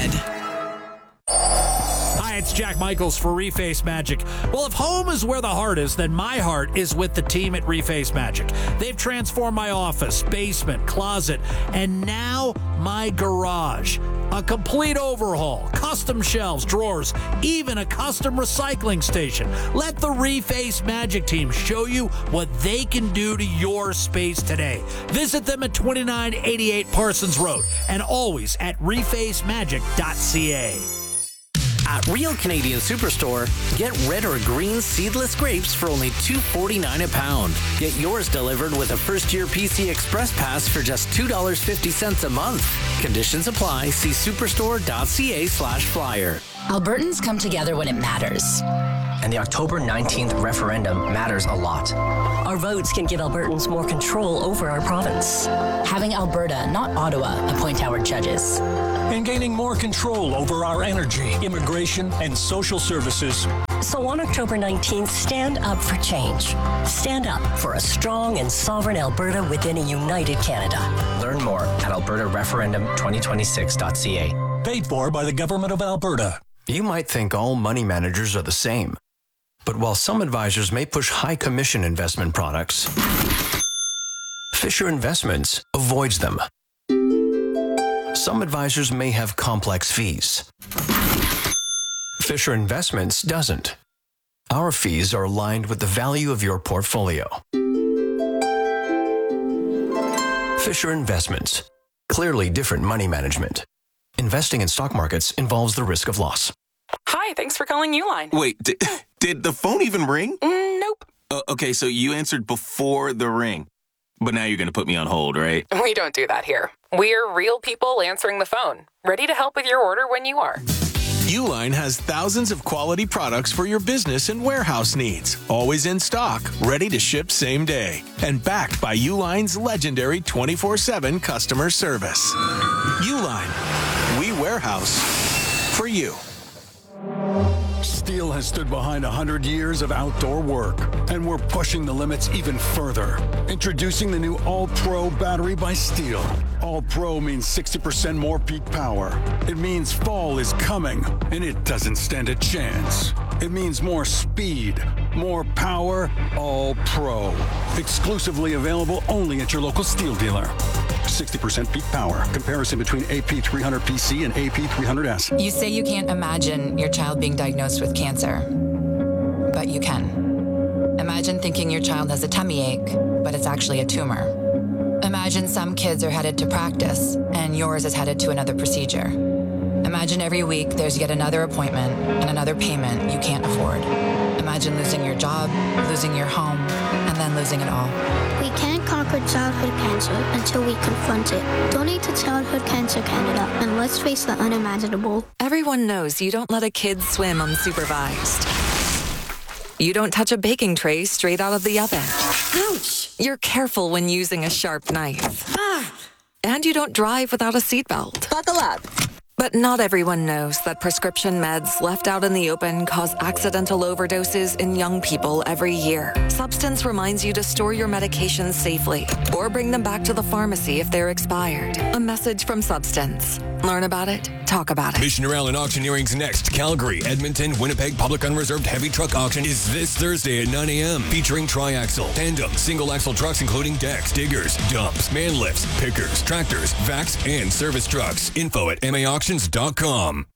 Hi, it's Jack Michaels for Reface Magic. Well, if home is where the heart is, then my heart is with the team at Reface Magic. They've transformed my office, basement, closet, and now my garage. A complete overhaul, custom shelves, drawers, even a custom recycling station. Let the Reface Magic team show you what they can do to your space today. Visit them at 2988 Parsons Road and always at refacemagic.ca. At Real Canadian Superstore, get red or green seedless grapes for only $2.49 a pound. Get yours delivered with a first-year PC Express Pass for just $2.50 a month. Conditions apply. See superstore.ca/flyer. Albertans come together when it matters. And the October 19th referendum matters a lot. Our votes can give Albertans more control over our province. Having Alberta, not Ottawa, appoint our judges. And gaining more control over our energy, immigration, and social services. So on October 19th, stand up for change. Stand up for a strong and sovereign Alberta within a united Canada. Learn more at albertareferendum2026.ca. Paid for by the Government of Alberta. You might think all money managers are the same. But while some advisors may push high commission investment products, Fisher Investments avoids them. Some advisors may have complex fees. Fisher Investments doesn't. Our fees are aligned with the value of your portfolio. Fisher Investments. Clearly different money management. Investing in stock markets involves the risk of loss. Hi, thanks for calling Uline. Wait, did the phone even ring? Nope. Okay, so you answered before the ring. But now you're going to put me on hold, right? We don't do that here. We're real people answering the phone, ready to help with your order when you are. Uline has thousands of quality products for your business and warehouse needs. Always in stock, ready to ship same day. And backed by Uline's legendary 24/7 customer service. Uline. We warehouse for you. Steel has stood behind 100 years of outdoor work, and we're pushing the limits even further. Introducing the new All-Pro battery by Steel. All-Pro means 60% more peak power. It means fall is coming, and it doesn't stand a chance. It means more speed, more power, All-Pro. Exclusively available only at your local Steel dealer. 60% peak power. Comparison between AP300PC and AP300S. You say you can't imagine your child being diagnosed with cancer, but you can. Imagine thinking your child has a tummy ache, but it's actually a tumor. Imagine some kids are headed to practice, and yours is headed to another procedure. Imagine every week there's yet another appointment and another payment you can't afford. Imagine losing your job, losing your home, and then losing it all. We can't conquer childhood cancer until we confront it. Donate to Childhood Cancer Canada, and let's face the unimaginable. Everyone knows you don't let a kid swim unsupervised. You don't touch a baking tray straight out of the oven. Ouch! You're careful when using a sharp knife. And you don't drive without a seatbelt. Buckle up. But not everyone knows that prescription meds left out in the open cause accidental overdoses in young people every year. Substance reminds you to store your medications safely or bring them back to the pharmacy if they're expired. A message from Substance. Learn about it, talk about it. Missioner Allen Auctioneering's next Calgary, Edmonton, Winnipeg Public Unreserved Heavy Truck Auction is this Thursday at 9 a.m. featuring tri-axle, tandem, single-axle trucks including decks, diggers, dumps, man lifts, pickers, tractors, vacs, and service trucks. Info at maauctions.com.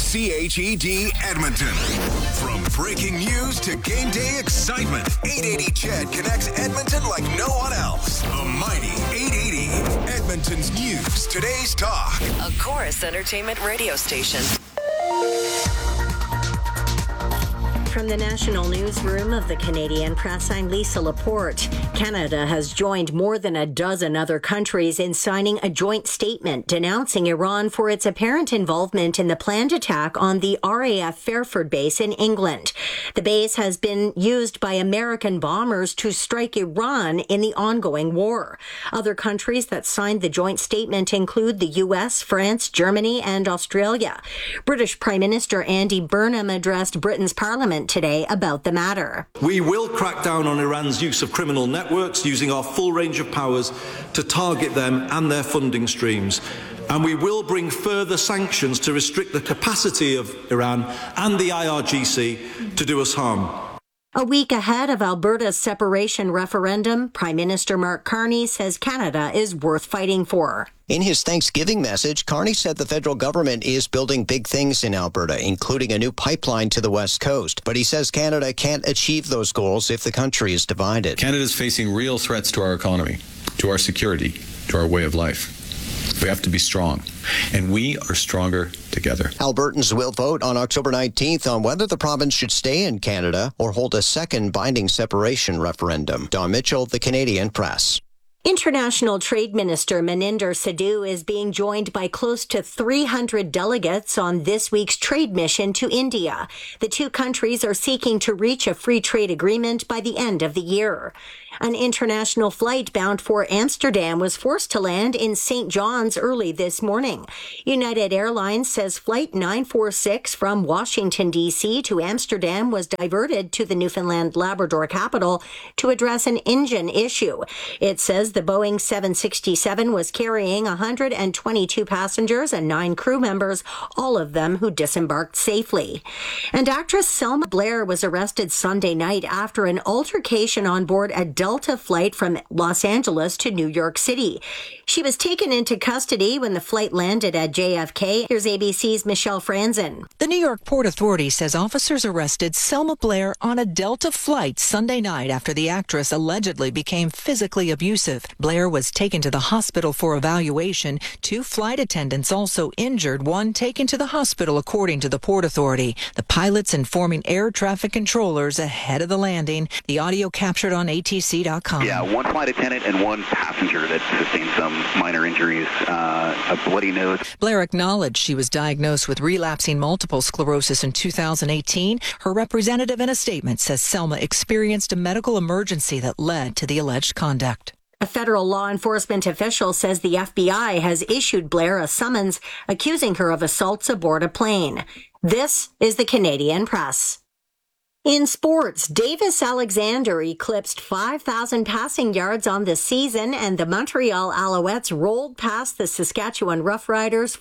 CHED Edmonton. From breaking news to game day excitement, 880 CHED connects Edmonton like no one else. The mighty 880. Edmonton's news, today's talk. A Chorus Entertainment radio station. From the National Newsroom of the Canadian Press, I'm Lisa Laporte. Canada has joined more than a dozen other countries in signing a joint statement denouncing Iran for its apparent involvement in the planned attack on the RAF Fairford base in England. The base has been used by American bombers to strike Iran in the ongoing war. Other countries that signed the joint statement include the U.S., France, Germany, and Australia. British Prime Minister Andy Burnham addressed Britain's Parliament today about the matter. We will crack down on Iran's use of criminal networks, using our full range of powers to target them and their funding streams. And we will bring further sanctions to restrict the capacity of Iran and the IRGC to do us harm. A week ahead of Alberta's separation referendum, Prime Minister Mark Carney says Canada is worth fighting for. In his Thanksgiving message, Carney said the federal government is building big things in Alberta, including a new pipeline to the West Coast. But he says Canada can't achieve those goals if the country is divided. Canada's facing real threats to our economy, to our security, to our way of life. We have to be strong, and we are stronger together. Albertans will vote on October 19th on whether the province should stay in Canada or hold a second binding separation referendum. Don Mitchell, The Canadian Press. International Trade Minister Maninder Sidhu is being joined by close to 300 delegates on this week's trade mission to India. The two countries are seeking to reach a free trade agreement by the end of the year. An international flight bound for Amsterdam was forced to land in St. John's early this morning. United Airlines says Flight 946 from Washington, D.C. to Amsterdam was diverted to the Newfoundland Labrador capital to address an engine issue. It says the Boeing 767 was carrying 122 passengers and 9 crew members, all of them who disembarked safely. And actress Selma Blair was arrested Sunday night after an altercation on board a Delta flight from Los Angeles to New York City. She was taken into custody when the flight landed at JFK. Here's ABC's Michelle Franzen. The New York Port Authority says officers arrested Selma Blair on a Delta flight Sunday night after the actress allegedly became physically abusive. Blair was taken to the hospital for evaluation. 2 flight attendants also injured, one taken to the hospital, according to the Port Authority. The pilots informing air traffic controllers ahead of the landing. The audio captured on ATC.com. Yeah, 1 flight attendant and 1 passenger that sustained some minor injuries, a bloody nose. Blair acknowledged she was diagnosed with relapsing multiple sclerosis in 2018. Her representative in a statement says Selma experienced a medical emergency that led to the alleged conduct. A federal law enforcement official says the FBI has issued Blair a summons accusing her of assaults aboard a plane. This is the Canadian Press. In sports, Davis Alexander eclipsed 5,000 passing yards on the season, and the Montreal Alouettes rolled past the Saskatchewan Roughriders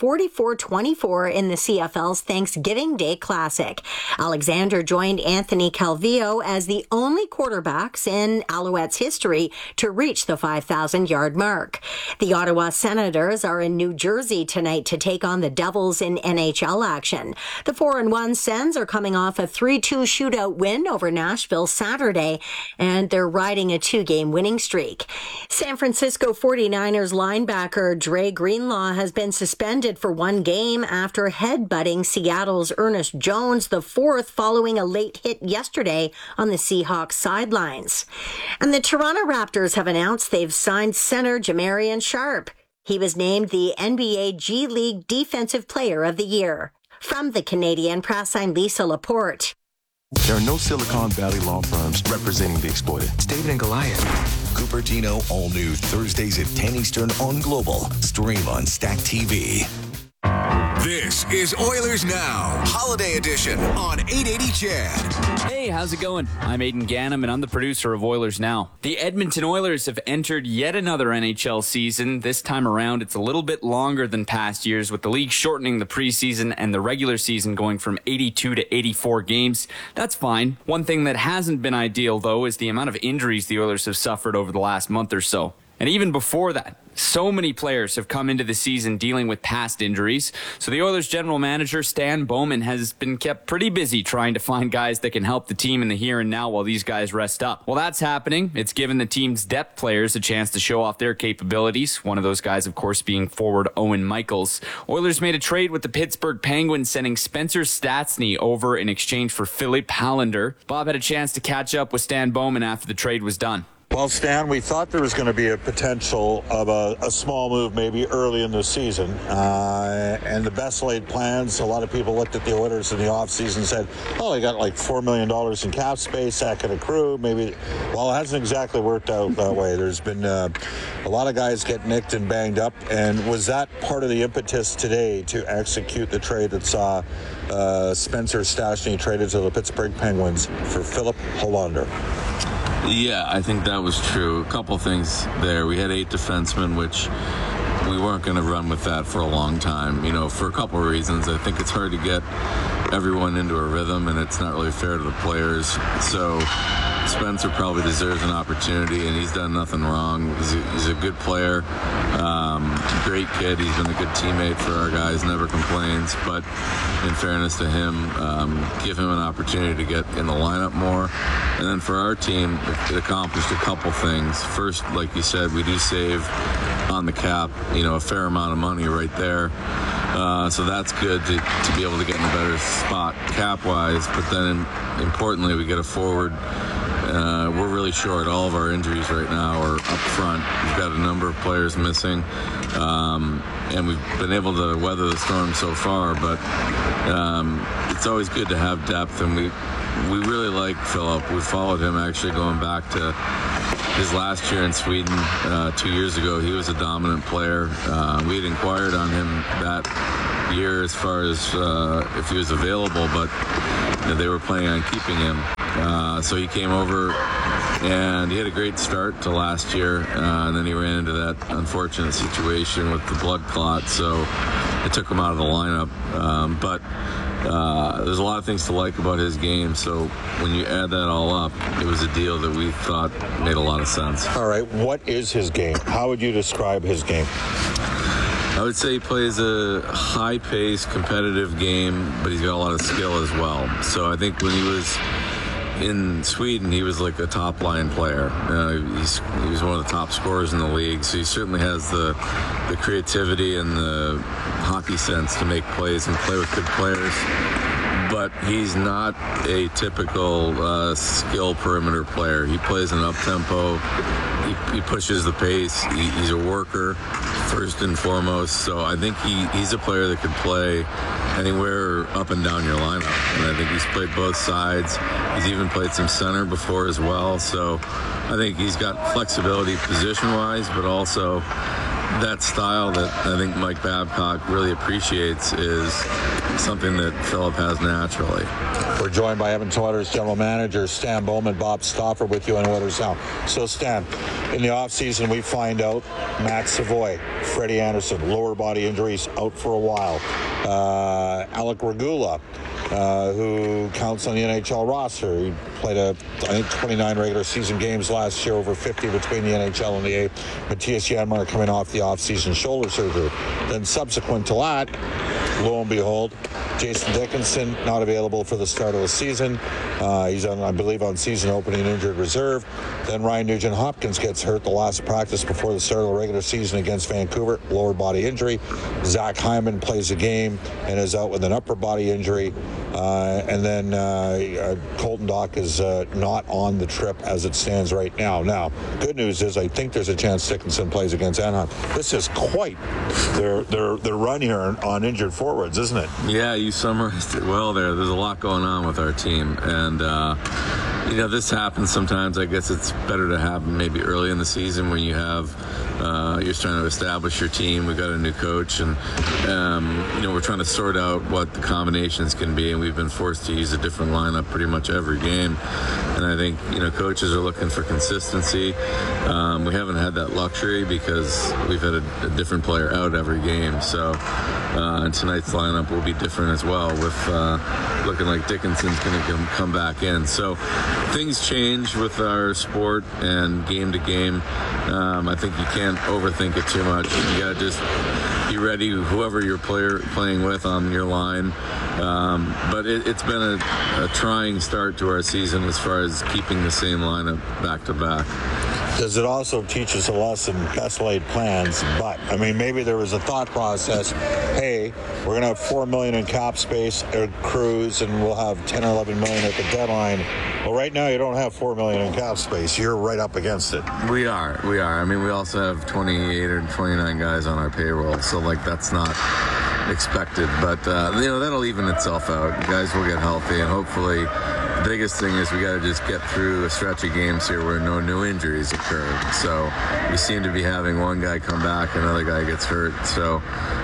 44-24 in the CFL's Thanksgiving Day Classic. Alexander joined Anthony Calvillo as the only quarterbacks in Alouettes history to reach the 5,000-yard mark. The Ottawa Senators are in New Jersey tonight to take on the Devils in NHL action. The 4-1 Sens are coming off a 3-2 shootout win over Nashville Saturday, and they're riding a 2-game winning streak. San Francisco 49ers linebacker Dre Greenlaw has been suspended for 1 game after headbutting Seattle's Ernest Jones, the 4th, following a late hit yesterday on the Seahawks sidelines. And the Toronto Raptors have announced they've signed center Jamarian Sharp. He was named the NBA G League Defensive Player of the Year. From the Canadian Press, I'm Lisa Laporte. There are no Silicon Valley law firms representing the exploited. It's David and Goliath. Cupertino, all new Thursdays at 10 Eastern on Global. Stream on Stack TV. This is Oilers Now, Holiday Edition on 880 CHED. Hey, how's it going? I'm Aidan Gannam, and I'm the producer of Oilers Now. The Edmonton Oilers have entered yet another NHL season. This time around, it's a little bit longer than past years, with the league shortening the preseason and the regular season going from 82 to 84 games. That's fine. One thing that hasn't been ideal, though, is the amount of injuries the Oilers have suffered over the last month or so. And even before that, so many players have come into the season dealing with past injuries. So the Oilers general manager, Stan Bowman, has been kept pretty busy trying to find guys that can help the team in the here and now while these guys rest up. Well, that's happening. It's given the team's depth players a chance to show off their capabilities. One of those guys, of course, being forward Owen Michaels. Oilers made a trade with the Pittsburgh Penguins, sending Spencer Stastny over in exchange for Philip Hallander. Bob had a chance to catch up with Stan Bowman after the trade was done. Well, Stan, we thought there was going to be a potential of a small move maybe early in the season. And the best laid plans, a lot of people looked at the Oilers in the offseason and said, oh, they got like $4 million in cap space, that could accrue. Maybe, well, it hasn't exactly worked out that way. There's been a lot of guys get nicked and banged up. And was that part of the impetus today to execute the trade that saw Spencer Stastny traded to the Pittsburgh Penguins for Philip Hallander? Yeah, I think that was true. A couple things there. We had 8 defensemen, which we weren't going to run with that for a long time, for a couple of reasons. I think it's hard to get everyone into a rhythm, and it's not really fair to the players. So Spencer probably deserves an opportunity, and he's done nothing wrong. He's a good player, great kid. He's been a good teammate for our guys, never complains. But in fairness to him, give him an opportunity to get in the lineup more. And then for our team, it accomplished a couple things. First, like you said, we do save on the cap, a fair amount of money right there. So that's good to be able to get in a better spot cap-wise. But then, importantly, we get a forward. We're really short. All of our injuries right now are up front. We've got a number of players missing. And we've been able to weather the storm so far. But it's always good to have depth. And we really like Philip. We followed him actually going back to his last year in Sweden 2 years ago. He was a dominant player. We had inquired on him that year as far as if he was available, but they were planning on keeping him. So he came over, and he had a great start to last year, and then he ran into that unfortunate situation with the blood clot, so it took him out of the lineup. But there's a lot of things to like about his game, so when you add that all up, it was a deal that we thought made a lot of sense. All right, what is his game? How would you describe his game? I would say he plays a high-paced, competitive game, but he's got a lot of skill as well. So I think when he was in Sweden, he was like a top-line player. He was one of the top scorers in the league, so he certainly has the creativity and the hockey sense to make plays and play with good players. But he's not a typical skill perimeter player. He plays an up-tempo. He pushes the pace. He's a worker, first and foremost. So I think he's a player that could play anywhere up and down your lineup. And I think he's played both sides. He's even played some center before as well. So I think he's got flexibility position-wise, but also that style that I think Mike Babcock really appreciates is something that Philip has naturally. We're joined by Edmonton Oilers General Manager Stan Bowman, Bob Stauffer with you on Oilers Now. So Stan, in the offseason we find out Matt Savoy, Freddie Anderson, lower body injuries, out for a while. Alec Regula, who counts on the NHL roster. He played, I think, 29 regular season games last year, over 50 between the NHL and the A. Matthias Janmark coming off the offseason shoulder surgery. Then subsequent to that, lo and behold, Jason Dickinson not available for the start of the season. He's on, I believe, on season opening injured reserve. Then Ryan Nugent-Hopkins gets hurt the last practice before the start of the regular season against Vancouver, lower body injury. Zach Hyman plays a game and is out with an upper body injury. And then Colton Dach is not on the trip as it stands right now. Now, good news is I think there's a chance Dickinson plays against Anaheim. This is quite their run here on injured forwards, isn't it? Yeah, you summarized it well there. There's a lot going on with our team. And, this happens sometimes. I guess it's better to happen maybe early in the season when you have you're trying to establish your team. We've got a new coach, and we're trying to sort out what the combinations can be, and we've been forced to use a different lineup pretty much every game. And I think coaches are looking for consistency. We haven't had that luxury because we've had a different player out every game. So and tonight's lineup will be different as well, with looking like Dickinson's going to come back in. So things change with our sport and game to game. I think you can't overthink it too much. You got to just be ready, whoever you're playing with on your line. But it's been a trying start to our season as far as keeping the same lineup back to back. Does it also teach us a lesson, best laid plans? But, I mean, maybe there was a thought process, hey, we're going to have $4 million in cap space at Cruz, and we'll have 10 or 11 million at the deadline. Well, right now you don't have $4 million in cap space. You're right up against it. We are. I mean, we also have 28 or 29 guys on our payroll, so, that's not expected. But, that'll even itself out. Guys will get healthy, and hopefully the biggest thing is we got to just get through a stretch of games here where no new injuries occurred. So we seem to be having one guy come back, another guy gets hurt. So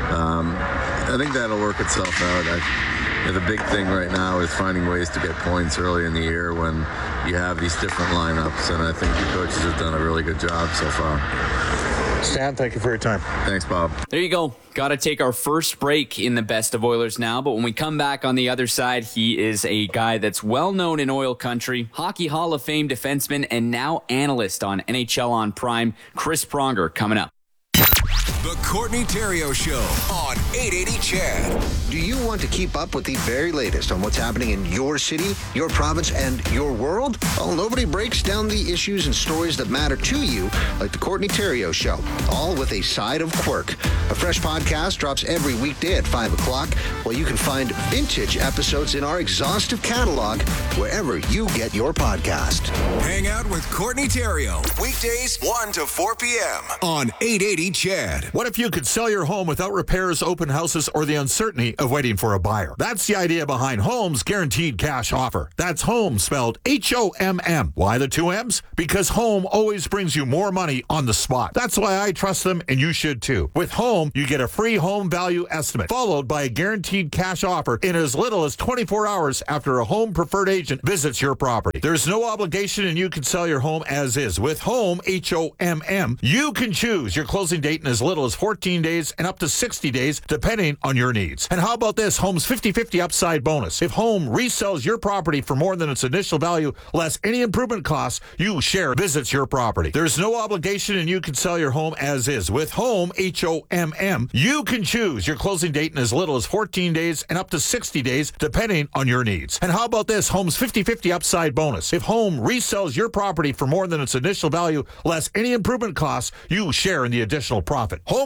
I think that'll work itself out. The big thing right now is finding ways to get points early in the year when you have these different lineups, and I think the coaches have done a really good job so far. Stan, thank you for your time. Thanks, Bob. There you go. Got to take our first break in the Best of Oilers now, but when we come back on the other side, he is a guy that's well known in oil country, Hockey Hall of Fame defenseman, and now analyst on NHL on Prime, Chris Pronger, coming up. The Courtney Theriault Show on 880 CHED. Do you want to keep up with the very latest on what's happening in your city, your province, and your world? Well, nobody breaks down the issues and stories that matter to you like the Courtney Theriault Show, all with a side of quirk. A fresh podcast drops every weekday at 5 o'clock, while you can find vintage episodes in our exhaustive catalog wherever you get your podcast. Hang out with Courtney Theriault, weekdays 1 to 4 p.m. on 880 CHED. What if you could sell your home without repairs, open houses, or the uncertainty of waiting for a buyer? That's the idea behind Home's Guaranteed Cash Offer. That's Home spelled H-O-M-M. Why the 2 M's? Because Home always brings you more money on the spot. That's why I trust them, and you should too. With Home, you get a free home value estimate, followed by a guaranteed cash offer in as little as 24 hours after a Home preferred agent visits your property. There's no obligation, and you can sell your home as is. With Home, H-O-M-M, you can choose your closing date in as little as 14 days and up to 60 days, depending on your needs. And how about this? Home's 50-50 upside bonus. If Home resells your property for more than its initial value, less any improvement costs, you share visits your property. There's no obligation, and you can sell your home as is. With Home, H-O-M-M, you can choose your closing date in as little as 14 days and up to 60 days, depending on your needs. And how about this? Home's 50-50 upside bonus. If Home resells your property for more than its initial value, less any improvement costs, you share in the additional profit.